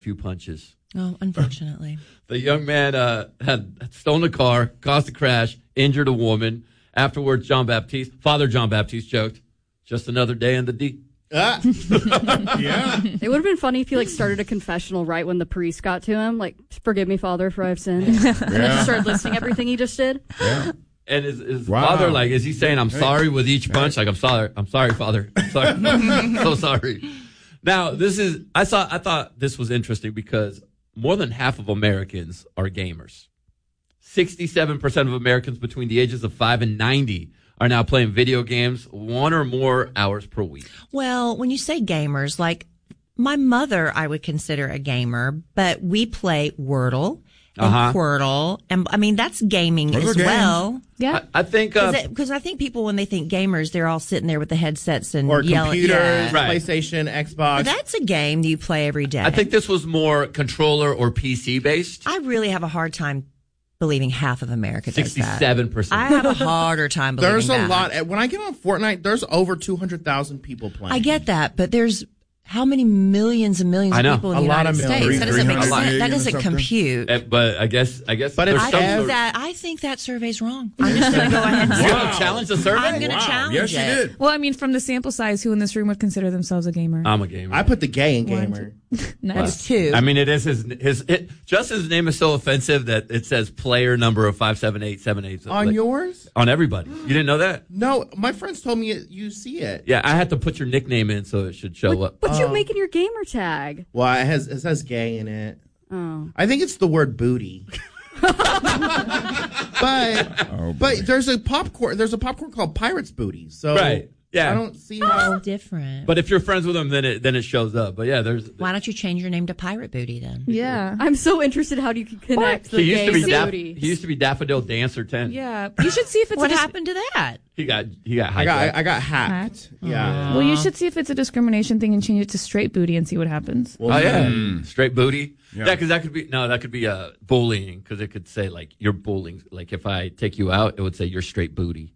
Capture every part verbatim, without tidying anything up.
few punches. Oh, unfortunately. The young man uh, had stolen a car, caused a crash, injured a woman. Afterwards, John Baptiste, Father John Baptiste joked, just another day in the D. Ah. Yeah. It would have been funny if he like started a confessional right when the priest got to him. Like, forgive me, Father, for I've sinned. And then just started listing everything he just did. Yeah. And his, his Wow. father, like, is he saying, I'm sorry with each punch? Like, I'm sorry. I'm sorry, Father. I'm sorry. So sorry. Now, this is, I saw, I thought this was interesting because more than half of Americans are gamers. sixty-seven percent of Americans between the ages of five and ninety are now playing video games one or more hours per week. Well, when you say gamers, like my mother, I would consider a gamer, but we play Wordle and Uh-huh. Quirtle. And I mean, that's gaming Those as are games. well. Yeah. I, I think, uh, Because I think people, when they think gamers, they're all sitting there with the headsets and Or yelling. computers, Yeah. Right. PlayStation, Xbox. That's a game you play every day. I think this was more controller or P C based. I really have a hard time believing half of America does that. sixty-seven percent. I have a harder time believing There's a that. lot. When I get on Fortnite, there's over two hundred thousand people playing. I get that, but there's how many millions and millions I know. of people in A the lot United of millions. States? That doesn't make three hundred sense. That million or doesn't something. compute. Uh, But I guess, I guess, But there's it's some I ev- think sort- that I think that survey's wrong. I'm just going to go ahead and You say want to challenge the survey? I'm going to Wow. challenge Yes, you it. did. Well, I mean, from the sample size, who in this room would consider themselves a gamer? I'm a gamer. I put the gay in One, gamer. Nice. Two. I mean, it is his his it, just his name is so offensive that it says player number of five seven eight seven eight On like, yours? on everybody. You didn't know that? No, my friends told me it, you see it. Yeah, I had to put your nickname in so it should show up. What you making your gamer tag? Well, it has it says gay in it. Oh. I think it's the word booty. but Oh, but there's a popcorn there's a popcorn called Pirates Booty. So Right. Yeah. I don't see how. Different. But if you're friends with him, then it then it shows up. But yeah, there's Why don't you change your name to Pirate Booty then? Yeah. I'm so interested how you can connect the he used to be gay Daff- booty. he used to be Daffodil Dancer ten. Yeah. You should see if it's What a dis- happened to that? He got he got I got hijacked. I got hacked. Yeah. Well, you should see if it's a discrimination thing and change it to straight booty and see what happens. Well, Oh yeah, Mm. straight booty. Yeah. Yeah, because that could be no, that could be uh, bullying. Because it could say like you're bullying. Like if I take you out, it would say you're straight booty.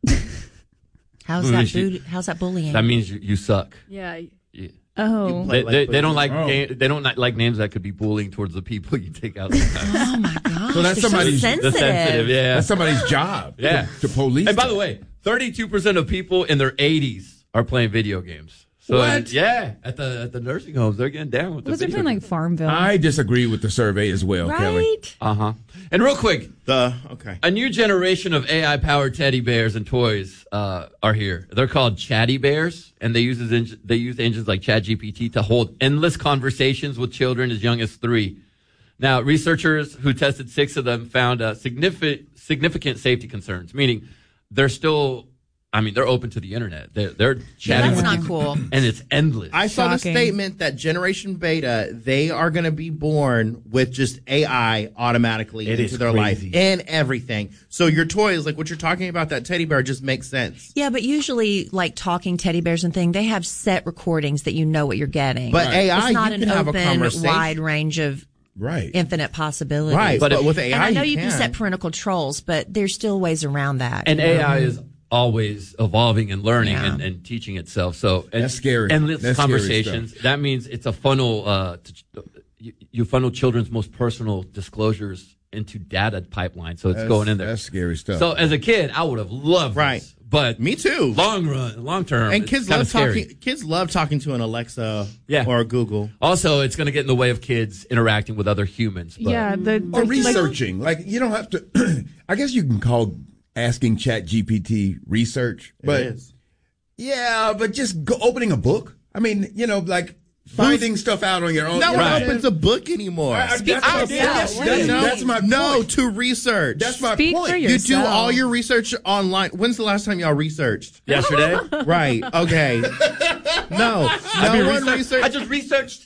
How's Who that is you? booty? How's that bullying? That means you, you suck. Yeah. Yeah. Oh. play They, like they, they don't booty. like Oh. ga- they don't like names that could be bullying towards the people you take out. Sometimes. Oh my gosh. So that's they're somebody's- so that's The sensitive. sensitive, yeah, That's somebody's job. yeah. To police. And by the that. way, thirty-two percent of people in their eighties are playing video games. So What? yeah, at the at the nursing homes, they're getting down with the Was it video playing like games. Farmville? I disagree with the survey as well, Kelly. Right? Uh huh. And real quick, The okay. a new generation of A I-powered teddy bears and toys uh, are here. They're called Chatty Bears, and they use en- they use engines like ChatGPT to hold endless conversations with children as young as three. Now, researchers who tested six of them found uh, significant significant safety concerns, meaning they're still, I mean, they're open to the internet. They're they're Yeah, chatting, that's with not you, cool. and it's endless. I saw the Shocking. statement that Generation Beta, they are going to be born with just A I automatically It into is their life crazy. and everything. So your toys, like what you're talking about, that teddy bear just makes sense. Yeah, but usually, like talking teddy bears and thing, they have set recordings that you know what you're getting. But A I, it's not you an can have a open, conversation. wide range of Right. infinite possibilities. Right, But but, if- with A I, And I know you, can. can set parental controls, but there's still ways around that. and you know? A I is always evolving and learning Yeah. and, and teaching itself. So and That's scary. Endless That's scary conversations. That means it's a funnel. Uh, to, you, you funnel children's most personal disclosures into data pipeline. So it's That's- going in there. That's scary stuff. So as a kid, I would have loved Right. this. But Me too. long run, long term, And it's kids kinda love scary. talking. Kids love talking to an Alexa Yeah. or a Google. Also, it's going to get in the way of kids interacting with other humans. But yeah. The, the or like- researching. Like, you don't have to. I guess you can call asking Chat G P T research, but it is. yeah, but just go, opening a book. I mean, you know, like finding stuff out on your own. No you know one what I'm opens saying? a book anymore. I- I- Speak that's for my- yourself. yes, that's- no, that's my no point. to research. That's my Speak point. for you yourself. do all your research online. When's the last time y'all researched? yesterday, Right. Okay. No. I No mean, one research- researched. I just researched.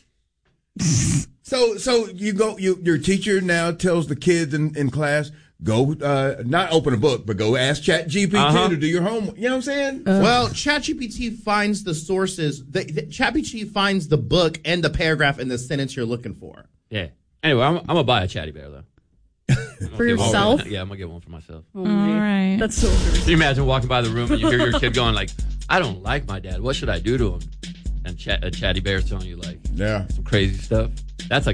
So, so you go. You, your teacher now tells the kids in, in class, go uh, not open a book, but go ask Chat G P T Uh-huh. to do your homework. You know what I'm saying? Well, ChatGPT finds the sources. The, the, ChatGPT finds the book and the paragraph and the sentence you're looking for. Yeah. Anyway, I'm, I'm gonna buy a chatty bear though. I'm gonna For get one. yourself? Yeah, I'm gonna get one for myself. Oh, All my. right. That's so weird. Can you imagine walking by the room and you hear your kid going like, "I don't like my dad. What should I do to him?" And chat, a chatty bear's telling you like, Yeah. Some crazy stuff. That's like